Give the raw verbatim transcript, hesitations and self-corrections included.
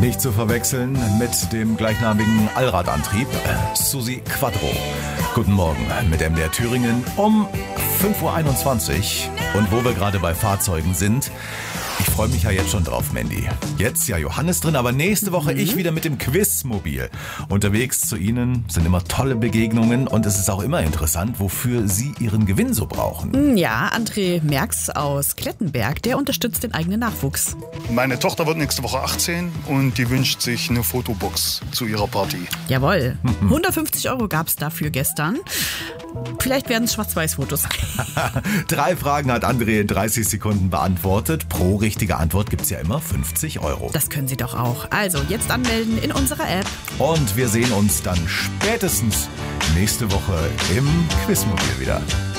Nicht zu verwechseln mit dem gleichnamigen Allradantrieb Susi Quattro. Guten Morgen mit M D R Thüringen um fünf Uhr einundzwanzig. Und wo wir gerade bei Fahrzeugen sind, ich freue mich ja jetzt schon drauf, Mandy. Jetzt ja Johannes drin, aber nächste Woche mhm. ich wieder mit dem Quizmobil. Unterwegs zu Ihnen sind immer tolle Begegnungen und es ist auch immer interessant, wofür Sie Ihren Gewinn so brauchen. Ja, André Merx aus Klettenberg, der unterstützt den eigenen Nachwuchs. Meine Tochter wird nächste Woche achtzehn und die wünscht sich eine Fotobox zu ihrer Party. Jawohl, hundertfünfzig Euro gab es dafür gestern. Vielleicht werden es Schwarz-Weiß-Fotos. Drei Fragen hat André in dreißig Sekunden beantwortet. Pro richtige Antwort gibt es ja immer fünfzig Euro. Das können Sie doch auch. Also jetzt anmelden in unserer App. Und wir sehen uns dann spätestens nächste Woche im Quizmobil wieder.